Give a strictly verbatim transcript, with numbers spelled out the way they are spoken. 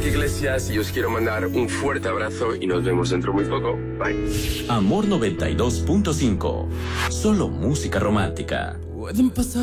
Enrique Iglesias y os quiero mandar un fuerte abrazo y nos vemos dentro muy poco. Bye. Amor noventa y dos punto cinco. Solo música romántica. Pueden pasar